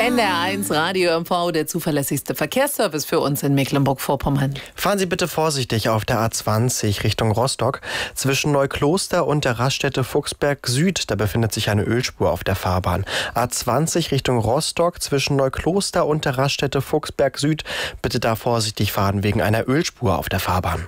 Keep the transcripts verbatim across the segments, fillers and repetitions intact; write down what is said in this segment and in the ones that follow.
N D R eins Radio M V, der zuverlässigste Verkehrsservice für uns in Mecklenburg-Vorpommern. Fahren Sie bitte vorsichtig auf der A zwanzig Richtung Rostock. Zwischen Neukloster und der Raststätte Fuchsberg Süd, da befindet sich eine Ölspur auf der Fahrbahn. A zwanzig Richtung Rostock zwischen Neukloster und der Raststätte Fuchsberg Süd. Bitte da vorsichtig fahren wegen einer Ölspur auf der Fahrbahn.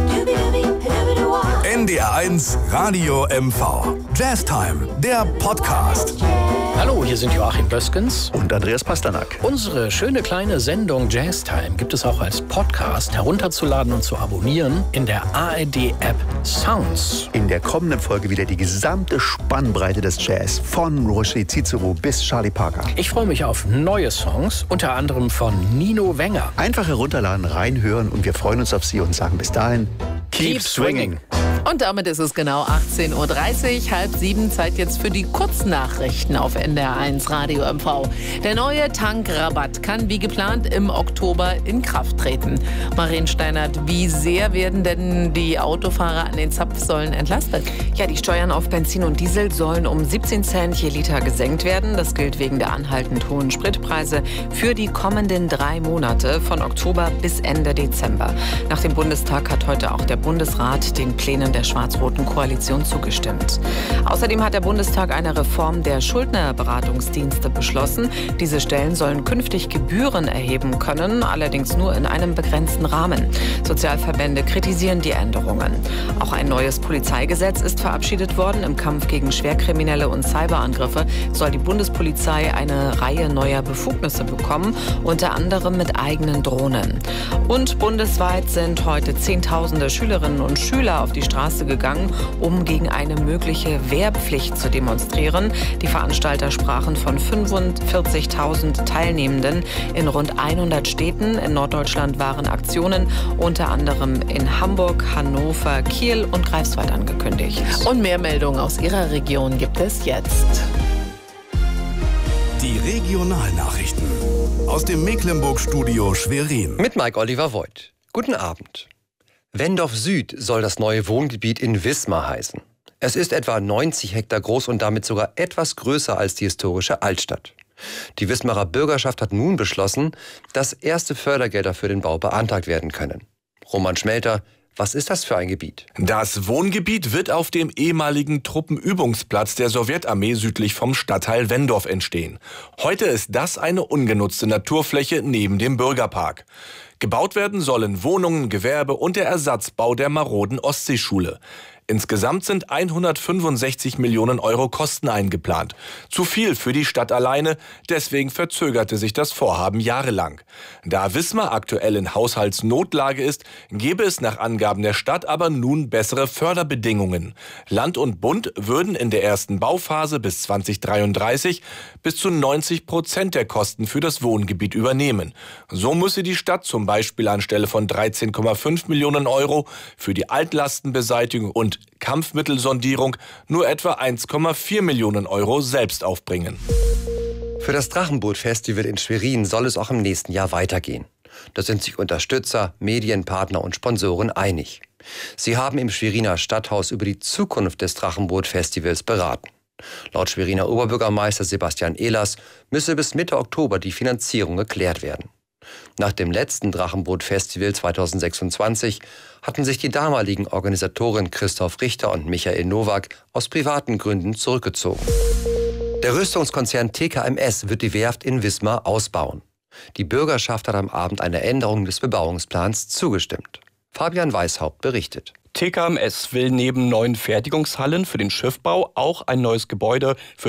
N D R eins Radio M V. Jazztime, der Podcast. Hallo, hier sind Joachim Böskens und Andreas Pasternak. Unsere schöne kleine Sendung Jazztime gibt es auch als Podcast herunterzuladen und zu abonnieren in der A R D-App Sounds. In der kommenden Folge wieder die gesamte Spannbreite des Jazz, von Roger Cicero bis Charlie Parker. Ich freue mich auf neue Songs, unter anderem von Nino Wenger. Einfach herunterladen, reinhören und wir freuen uns auf Sie und sagen bis dahin, keep, keep swinging. Und damit ist es genau achtzehn Uhr dreißig, halb sieben, Zeit jetzt für die Kurznachrichten auf N D R eins Radio M V. Der neue Tankrabatt kann wie geplant im Oktober in Kraft treten. Marien Steinert, wie sehr werden denn die Autofahrer an den Zapfsäulen entlastet? Ja, die Steuern auf Benzin und Diesel sollen um siebzehn Cent je Liter gesenkt werden. Das gilt wegen der anhaltend hohen Spritpreise für die kommenden drei Monate von Oktober bis Ende Dezember. Nach dem Bundestag hat heute auch der Bundesrat den Plänen der schwarz-roten Koalition zugestimmt. Außerdem hat der Bundestag eine Reform der Schuldnerberatungsdienste beschlossen. Diese Stellen sollen künftig Gebühren erheben können, allerdings nur in einem begrenzten Rahmen. Sozialverbände kritisieren die Änderungen. Auch ein neues Polizeigesetz ist verabschiedet worden. Im Kampf gegen Schwerkriminelle und Cyberangriffe soll die Bundespolizei eine Reihe neuer Befugnisse bekommen, unter anderem mit eigenen Drohnen. Und bundesweit sind heute Zehntausende Schülerinnen und Schüler auf die Straße gegangen, um gegen eine mögliche Wehrpflicht zu demonstrieren. Die Veranstalter sprachen von fünfundvierzigtausend Teilnehmenden in rund hundert Städten. In Norddeutschland waren Aktionen unter anderem in Hamburg, Hannover, Kiel und Greifswald angekündigt. Und mehr Meldungen aus Ihrer Region gibt es jetzt. Die Regionalnachrichten aus dem Mecklenburg-Studio Schwerin. Mit Mike Oliver Voigt. Guten Abend. Wendorf Süd soll das neue Wohngebiet in Wismar heißen. Es ist etwa neunzig Hektar groß und damit sogar etwas größer als die historische Altstadt. Die Wismarer Bürgerschaft hat nun beschlossen, dass erste Fördergelder für den Bau beantragt werden können. Roman Schmelter, was ist das für ein Gebiet? Das Wohngebiet wird auf dem ehemaligen Truppenübungsplatz der Sowjetarmee südlich vom Stadtteil Wendorf entstehen. Heute ist das eine ungenutzte Naturfläche neben dem Bürgerpark. Gebaut werden sollen Wohnungen, Gewerbe und der Ersatzbau der maroden Ostseeschule. Insgesamt sind hundertfünfundsechzig Millionen Euro Kosten eingeplant. Zu viel für die Stadt alleine, deswegen verzögerte sich das Vorhaben jahrelang. Da Wismar aktuell in Haushaltsnotlage ist, gäbe es nach Angaben der Stadt aber nun bessere Förderbedingungen. Land und Bund würden in der ersten Bauphase bis zweitausenddreiunddreißig bis zu neunzig Prozent der Kosten für das Wohngebiet übernehmen. So müsse die Stadt zum Beispiel anstelle von dreizehn Komma fünf Millionen Euro für die Altlastenbeseitigung und Kampfmittelsondierung nur etwa eins Komma vier Millionen Euro selbst aufbringen. Für das Drachenboot-Festival in Schwerin soll es auch im nächsten Jahr weitergehen. Da sind sich Unterstützer, Medienpartner und Sponsoren einig. Sie haben im Schweriner Stadthaus über die Zukunft des Drachenboot-Festivals beraten. Laut Schweriner Oberbürgermeister Sebastian Ehlers müsse bis Mitte Oktober die Finanzierung geklärt werden. Nach dem letzten Drachenboot-Festival zweitausendsechsundzwanzig hatten sich die damaligen Organisatoren Christoph Richter und Michael Nowak aus privaten Gründen zurückgezogen. Der Rüstungskonzern T K M S wird die Werft in Wismar ausbauen. Die Bürgerschaft hat am Abend einer Änderung des Bebauungsplans zugestimmt. Fabian Weishaupt berichtet. T K M S will neben neuen Fertigungshallen für den Schiffbau auch ein neues Gebäude für